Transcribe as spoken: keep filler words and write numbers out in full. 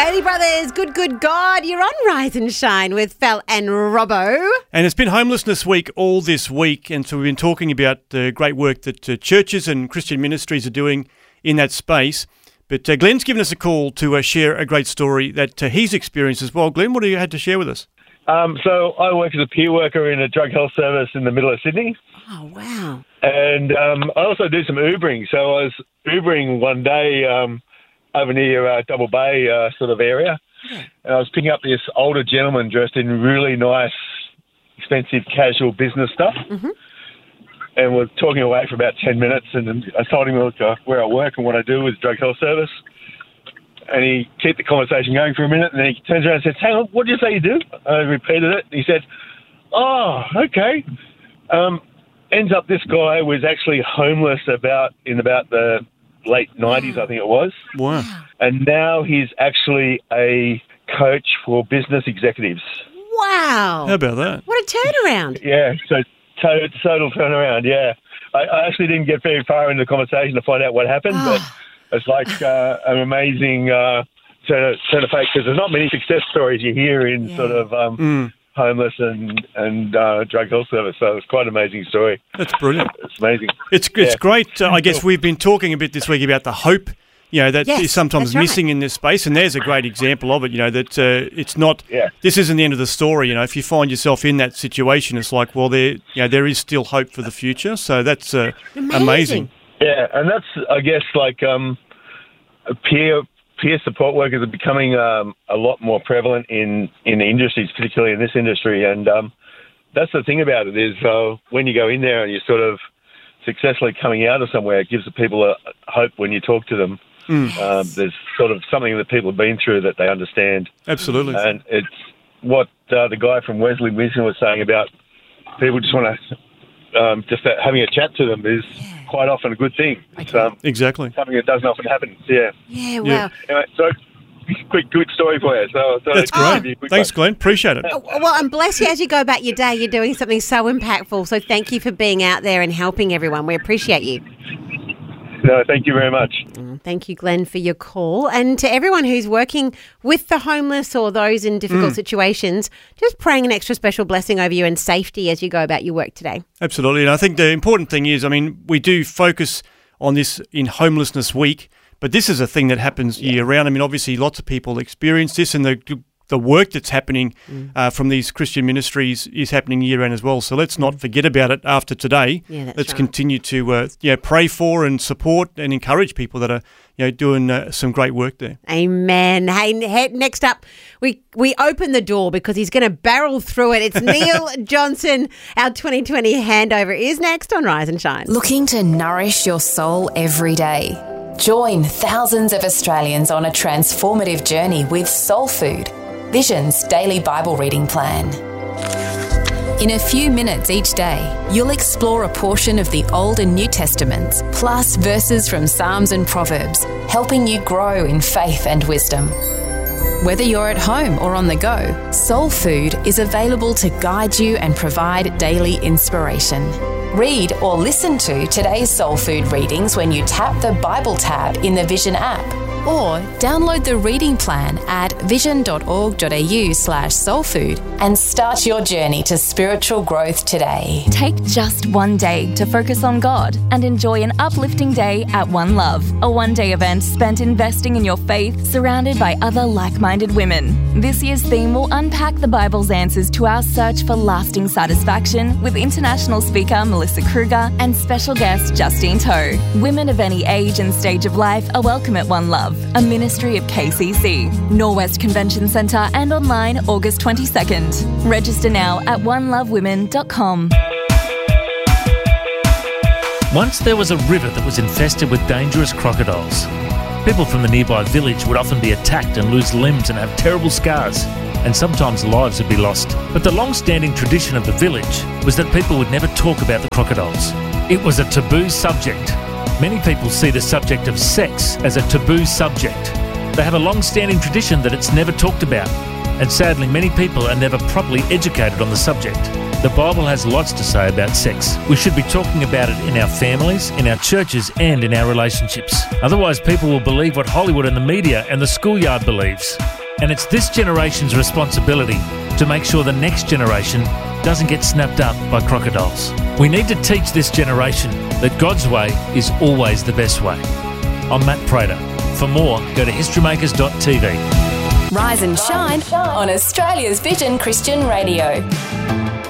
Gailey Brothers, Good Good God. You're on Rise and Shine with Fel and Robbo. And it's been Homelessness Week all this week, and so we've been talking about the great work that uh, churches and Christian ministries are doing in that space. But uh, Glenn's given us a call to uh, share a great story that uh, he's experienced as well. Glenn, what do you had to share with us? Um, so I work as a peer worker in a drug health service in the middle of Sydney. Oh, wow. And um, I also do some Ubering. So I was Ubering one day um, over near uh, Double Bay uh, sort of area. Yeah. And I was picking up this older gentleman dressed in really nice, expensive, casual business stuff. Mm-hmm. And we're talking away for about ten minutes. And I told him look, uh, where I work and what I do with drug health service. And he kept the conversation going for a minute. And then he turns around and says, hang on, what did you say you do? I repeated it. He said, oh, okay. Um, ends up this guy was actually homeless about in about the late nineties, I think it was. Wow. And now he's actually a coach for business executives. Wow. How about that? What a turnaround. Yeah, so total, total turnaround, yeah. I, I actually didn't get very far into the conversation to find out what happened, but it's like uh, an amazing uh, turn, of, turn of fate, because there's not many success stories you hear in yeah. sort of um, mm. homeless and, and uh, drug health service, so it's quite an amazing story. That's brilliant. It's amazing. It's it's yeah. great. Uh, I guess we've been talking a bit this week about the hope, you know, that yes, is sometimes missing right. in this space, and there's a great example of it, you know, that uh, it's not, yeah. this isn't the end of the story, you know, if you find yourself in that situation, it's like, well, there, you know, there is still hope for the future, so that's uh, amazing. amazing. Yeah, and that's, I guess, like um, peer peer support workers are becoming um, a lot more prevalent in, in the industries, particularly in this industry, and um, that's the thing about it is uh, when you go in there and you're sort of successfully coming out of somewhere, it gives the people a hope when you talk to them. Mm. Um, there's sort of something that people have been through that they understand. Absolutely. And it's what uh, the guy from Wesley Wisdom was saying about people just want to, um, just that having a chat to them is yeah. quite often a good thing. It's um, exactly something that doesn't often happen. Yeah. Yeah, wow. Yeah. Anyway, so, quick, good story for you. So, so That's great. Thanks, Glenn. Appreciate it. Oh, well, and bless you as you go about your day. You're doing something so impactful. So thank you for being out there and helping everyone. We appreciate you. No, thank you very much. Thank you, Glenn, for your call. And to everyone who's working with the homeless or those in difficult mm. situations, just praying an extra special blessing over you and safety as you go about your work today. Absolutely. And I think the important thing is, I mean, we do focus on this in Homelessness Week, but this is a thing that happens yeah. year round. I mean, obviously lots of people experience this, and the the work that's happening mm. uh, from these Christian ministries is happening year round as well. So let's not forget about it after today. Yeah, that's let's right. continue to uh, you know, pray for and support and encourage people that are you know doing uh, some great work there. Amen. Hey, next up, we we open the door because he's going to barrel through it. It's Neil Johnson. Our twenty twenty handover is next on Rise and Shine. Looking to nourish your soul every day? Join thousands of Australians on a transformative journey with Soul Food, Vision's daily Bible reading plan. In a few minutes each day, you'll explore a portion of the Old and New Testaments, plus verses from Psalms and Proverbs, helping you grow in faith and wisdom. Whether you're at home or on the go, Soul Food is available to guide you and provide daily inspiration. Read or listen to today's Soul Food readings when you tap the Bible tab in the Vision app, or download the reading plan at vision.org.au slash soulfood and start your journey to spiritual growth today. Take just one day to focus on God and enjoy an uplifting day at One Love, a one-day event spent investing in your faith surrounded by other like-minded women. This year's theme will unpack the Bible's answers to our search for lasting satisfaction with international speaker Melissa Kruger and special guest Justine Toe. Women of any age and stage of life are welcome at One Love, a ministry of K C C, Norwest Convention Centre, and online August twenty-second. Register now at one love women dot com. Once there was a river that was infested with dangerous crocodiles. People from the nearby village would often be attacked and lose limbs and have terrible scars, and sometimes lives would be lost. But the long-standing tradition of the village was that people would never talk about the crocodiles. It was a taboo subject. Many people see the subject of sex as a taboo subject. They have a long-standing tradition that it's never talked about, and sadly many people are never properly educated on the subject. The Bible has lots to say about sex. We should be talking about it in our families, in our churches, and in our relationships. Otherwise, people will believe what Hollywood and the media and the schoolyard believes. And it's this generation's responsibility to make sure the next generation doesn't get snapped up by crocodiles. We need to teach this generation that God's way is always the best way. I'm Matt Prater. For more, go to history makers dot t v. Rise and shine on Australia's Vision Christian Radio.